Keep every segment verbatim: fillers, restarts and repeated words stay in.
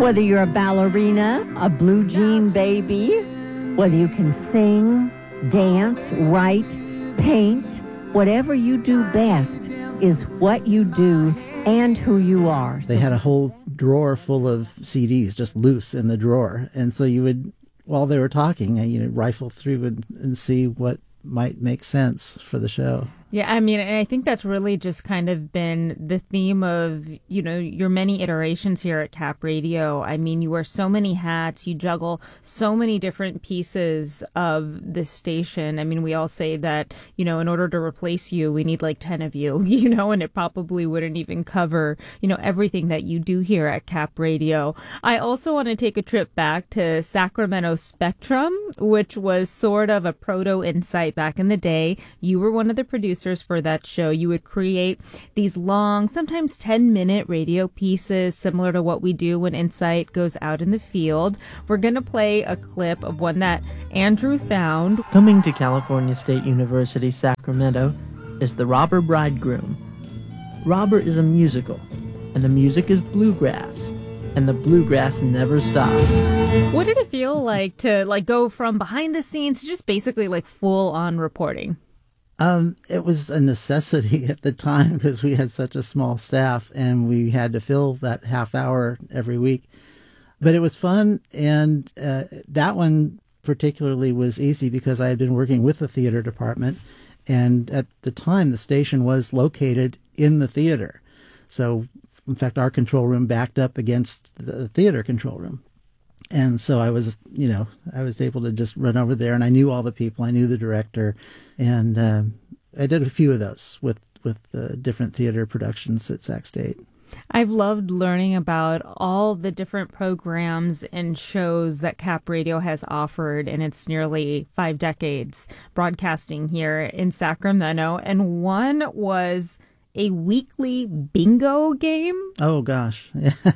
Whether you're a ballerina, a blue jean baby, whether you can sing, dance, write, paint, whatever you do best is what you do and who you are. They had a whole drawer full of C Ds just loose in the drawer. And so you would, while they were talking, you know, rifle through and, and see what might make sense for the show. Yeah, I mean, I think that's really just kind of been the theme of, you know, your many iterations here at Cap Radio. I mean, you wear so many hats, you juggle so many different pieces of the station. I mean, we all say that, you know, in order to replace you, we need like ten of you, you know, and it probably wouldn't even cover, you know, everything that you do here at Cap Radio. I also want to take a trip back to Sacramento Spectrum, which was sort of a proto Insight back in the day. You were one of the producers for that show. You would create these long, sometimes ten minute radio pieces similar to what we do when Insight goes out in the field. We're going to play a clip of one that Andrew found. Coming to California State University, Sacramento is The Robber Bridegroom. Robber is a musical, and the music is bluegrass, and the bluegrass never stops. What did it feel like to like go from behind the scenes to just basically like full on reporting? Um, it was a necessity at the time because we had such a small staff and we had to fill that half hour every week. But it was fun, and uh, that one particularly was easy because I had been working with the theater department, and at the time the station was located in the theater. So, in fact, our control room backed up against the theater control room. And so I was, you know, I was able to just run over there, and I knew all the people. I knew the director, and uh, I did a few of those with with uh, different theater productions at Sac State. I've loved learning about all the different programs and shows that Cap Radio has offered in its nearly five decades broadcasting here in Sacramento. And one was a weekly bingo game. Oh, gosh.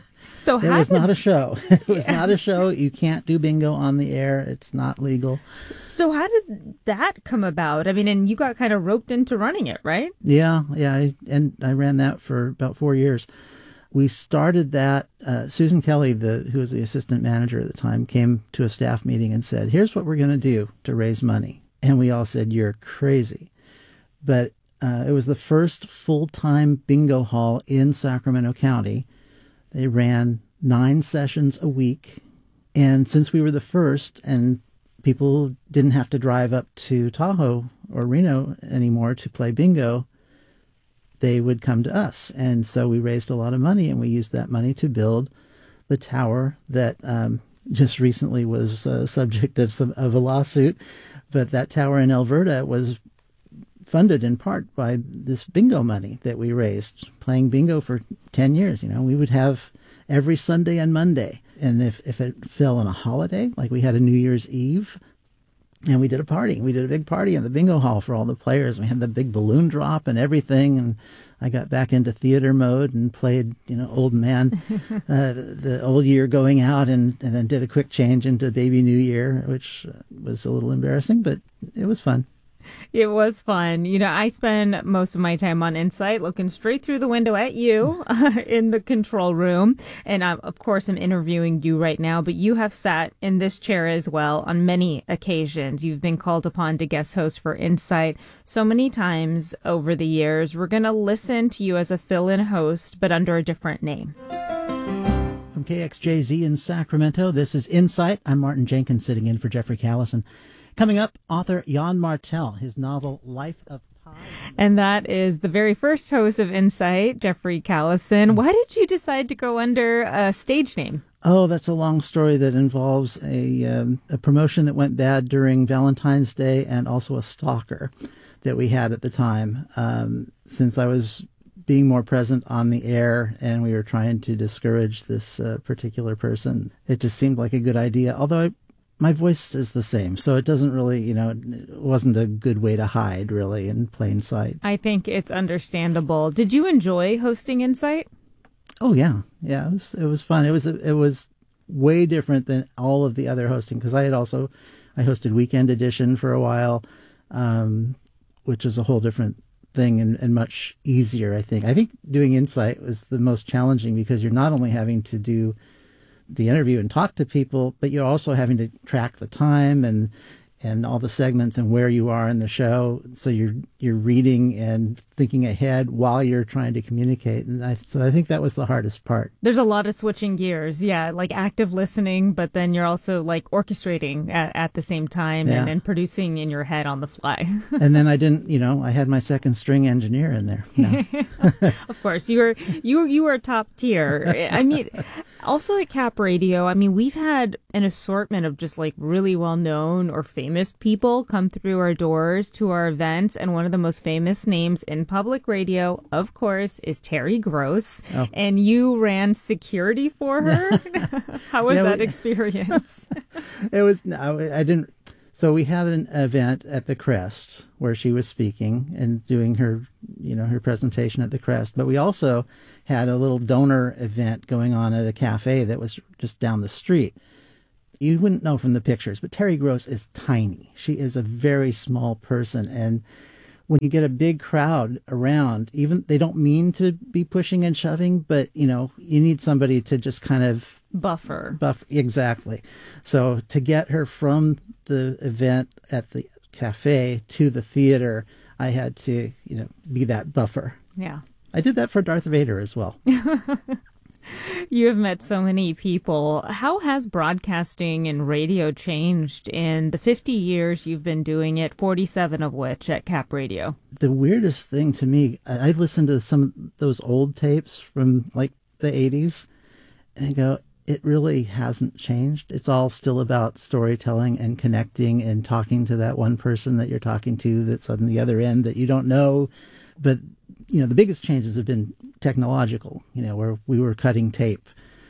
So it was did... not a show. It was yeah. not a show. You can't do bingo on the air. It's not legal. So how did that come about? I mean, and you got kind of roped into running it, right? Yeah, yeah. I, and I ran that for about four years. We started that. Uh, Susan Kelly, the who was the assistant manager at the time, came to a staff meeting and said, here's what we're going to do to raise money. And we all said, you're crazy. But uh, it was the first full-time bingo hall in Sacramento County. They ran nine sessions a week. And since we were the first and people didn't have to drive up to Tahoe or Reno anymore to play bingo, they would come to us. And so we raised a lot of money, and we used that money to build the tower that um, just recently was uh, subject of, some, of a lawsuit. But that tower in Alberta was funded in part by this bingo money that we raised, playing bingo for ten years. You know, we would have every Sunday and Monday. And if, if it fell on a holiday, like we had a New Year's Eve, and we did a party. We did a big party in the bingo hall for all the players. We had the big balloon drop and everything. And I got back into theater mode and played, you know, old man, uh, the old year going out, and, and then did a quick change into Baby New Year, which was a little embarrassing, but it was fun. It was fun. You know, I spend most of my time on Insight looking straight through the window at you uh, in the control room. And um, of course, I'm interviewing you right now, but you have sat in this chair as well on many occasions. You've been called upon to guest host for Insight so many times over the years. We're going to listen to you as a fill-in host, but under a different name. From K X J Z in Sacramento, this is Insight. I'm Martin Jenkins, sitting in for Jeffrey Callison. Coming up, author Jan Martel, his novel Life of Pi. And that is the very first host of Insight, Jeffrey Callison. Why did you decide to go under a stage name? Oh, that's a long story that involves a, um, a promotion that went bad during Valentine's Day, and also a stalker that we had at the time. Um, since I was being more present on the air and we were trying to discourage this uh, particular person, it just seemed like a good idea. Although I My voice is the same, so it doesn't really, you know, it wasn't a good way to hide, really, in plain sight. I think it's understandable. Did you enjoy hosting Insight? Oh, yeah. Yeah, it was, it was fun. It was, it was way different than all of the other hosting, because I had also, I hosted Weekend Edition for a while, um, which is a whole different thing and, and much easier, I think. I think doing Insight was the most challenging because you're not only having to do the interview and talk to people, but you're also having to track the time and and all the segments and where you are in the show. So you're you're reading and thinking ahead while you're trying to communicate. And I, so I think that was the hardest part. There's a lot of switching gears. Yeah, like active listening, but then you're also like orchestrating at, at the same time Yeah. and, and producing in your head on the fly. And then I didn't, you know, I had my second string engineer in there. No. Of course, you were you were you were top tier. I mean, also at Cap Radio, I mean, we've had an assortment of just like really well known or famous people come through our doors to our events, and one of the most famous names in public radio, of course, is Terry Gross. Oh. And you ran security for her. How was Yeah, that we- experience? It was, no, I didn't. So we had an event at the Crest where she was speaking and doing her, you know, her presentation at the Crest. But we also had a little donor event going on at a cafe that was just down the street. You wouldn't know from the pictures, but Terry Gross is tiny. She is a very small person. And when you get a big crowd around, even they don't mean to be pushing and shoving, but, you know, you need somebody to just kind of Buffer. buff. Exactly. So to get her from the event at the cafe to the theater, I had to, you know, be that buffer. Yeah. I did that for Darth Vader as well. You have met so many people. How has broadcasting and radio changed in the fifty years you've been doing it, forty-seven of which at Cap Radio? The weirdest thing to me, I I listened to some of those old tapes from like the eighties, and I go, it really hasn't changed. It's all still about storytelling and connecting and talking to that one person that you're talking to that's on the other end that you don't know. But, you know, the biggest changes have been technological, you know, where we were cutting tape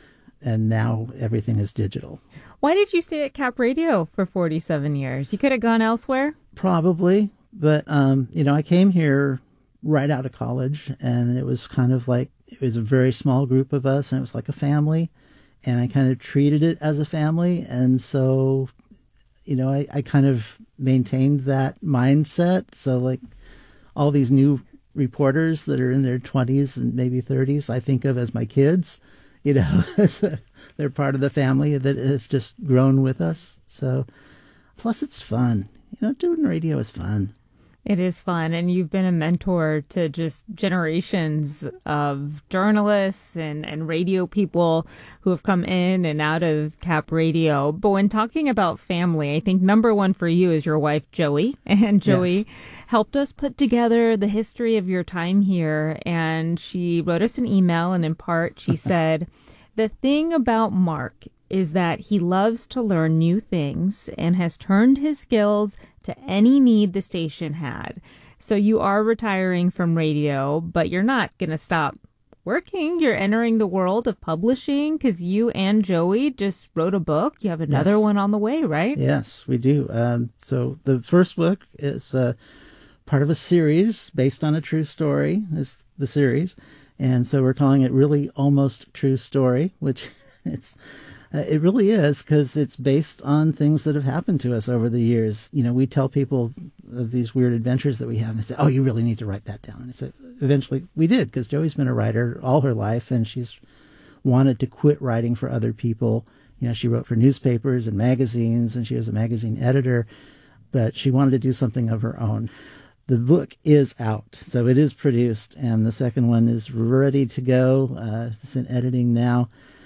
and now everything is digital. Why did you stay at Cap Radio for forty-seven years? You could have gone elsewhere. Probably. But, um, you know, I came here right out of college, and it was kind of like, it was a very small group of us, and it was like a family. And I kind of treated it as a family. And so, you know, I, I kind of maintained that mindset. So like all these new reporters that are in their twenties and maybe thirties, I think of as my kids, you know, they're part of the family that have just grown with us. So plus it's fun, you know, doing radio is fun. It is fun, and you've been a mentor to just generations of journalists and, and radio people who have come in and out of Cap Radio. But when talking about family, I think number one for you is your wife, Joey. And Joey Yes. helped us put together the history of your time here. And she wrote us an email, and in part she said, the thing about Mark is that he loves to learn new things and has turned his skills to any need the station had. So you are retiring from radio, but you're not going to stop working. You're entering the world of publishing because you and Joey just wrote a book. You have another Yes. one on the way, right? Yes, we do. Um, so the first book is uh, part of a series based on a true story, is the series. And so we're calling it Really Almost True Story, which it's Uh, it really is, because it's based on things that have happened to us over the years. You know, we tell people of these weird adventures that we have, and they say, oh, you really need to write that down. And so eventually we did, because Joey's been a writer all her life, and she's wanted to quit writing for other people. You know, she wrote for newspapers and magazines, and she was a magazine editor, but she wanted to do something of her own. The book is out, so it is produced, and the second one is ready to go. Uh, it's in editing now.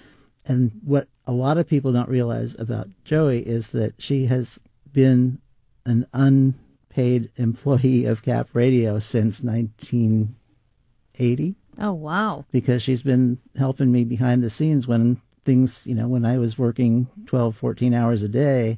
And what a lot of people don't realize about Joey is that she has been an unpaid employee of Cap Radio since nineteen eighty, Oh, wow. because she's been helping me behind the scenes when things, you know, when I was working twelve, fourteen hours a day,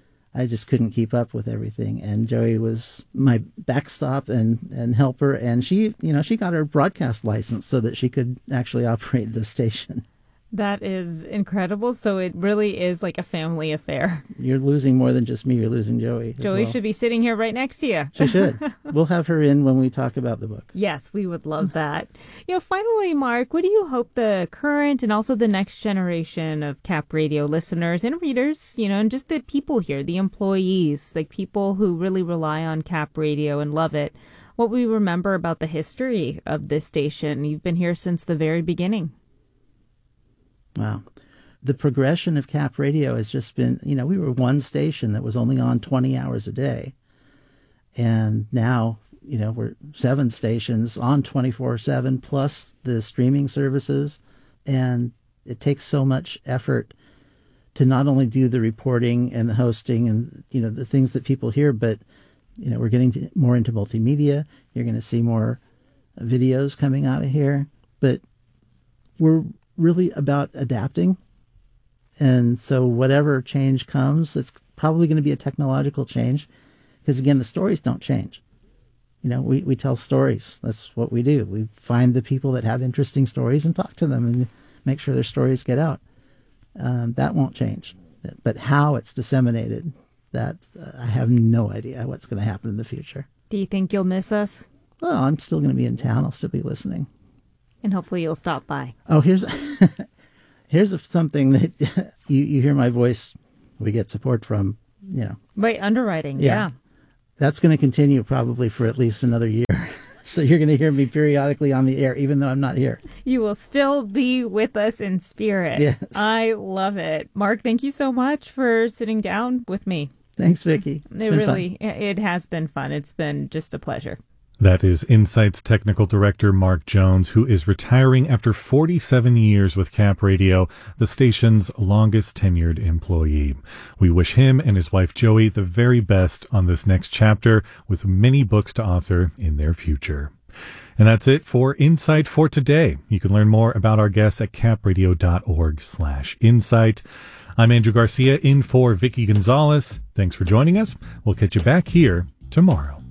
I just couldn't keep up with everything. And Joey was my backstop and, and helper. And she, you know, she got her broadcast license so that she could actually operate the station. That is incredible. So it really is like a family affair. You're losing more than just me. You're losing Joey. as Joey well. should be sitting here right next to you. She should. We'll have her in when we talk about the book. Yes, we would love that. You know, finally, Mark, what do you hope the current and also the next generation of Cap Radio listeners and readers, you know, and just the people here, the employees, like people who really rely on Cap Radio and love it, what we remember about the history of this station? You've been here since the very beginning. Wow. the progression of Cap Radio has just been, you know, we were one station that was only on twenty hours a day. And now, you know, we're seven stations on twenty-four seven plus the streaming services. And it takes so much effort to not only do the reporting and the hosting and, you know, the things that people hear, but, you know, we're getting to, more into multimedia. You're going to see more videos coming out of here. But we're really about adapting. And so whatever change comes, it's probably going to be a technological change. Because, again, the stories don't change. You know, we, we tell stories. That's what we do. We find the people that have interesting stories and talk to them and make sure their stories get out. Um, that won't change. But how it's disseminated, that uh, I have no idea what's going to happen in the future. Do you think you'll miss us? Well, I'm still going to be in town. I'll still be listening. And hopefully you'll stop by. Oh, here's here's something that you, you hear my voice. We get support from, you know. Right, underwriting, Yeah. yeah. That's going to continue probably for at least another year. So you're going to hear me periodically on the air, even though I'm not here. You will still be with us in spirit. Yes. I love it. Mark, thank you so much for sitting down with me. Thanks, Vicki. It's It been really, fun. it has been fun. It's been just a pleasure. That is Insight's technical director, Mark Jones, who is retiring after forty-seven years with Cap Radio, the station's longest tenured employee. We wish him and his wife, Joey, the very best on this next chapter, with many books to author in their future. And that's it for Insight for today. You can learn more about our guests at capradio.org slash insight. I'm Andrew Garcia, in for Vicki Gonzalez. Thanks for joining us. We'll catch you back here tomorrow.